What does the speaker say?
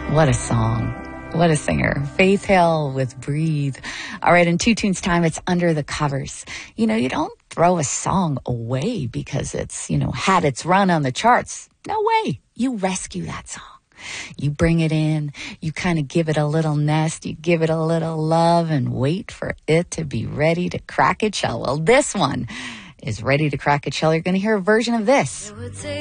What a song. What a singer. Faith Hill with Breathe. All right, in 2 Tunes time, it's Under the Covers. You know, you don't throw a song away because it's, had its run on the charts. No way. You rescue that song. You bring it in, you kind of give it a little nest, you give it a little love and wait for it to be ready to crack its shell. Well, this one is ready to crack its shell. You're going to hear a version of this.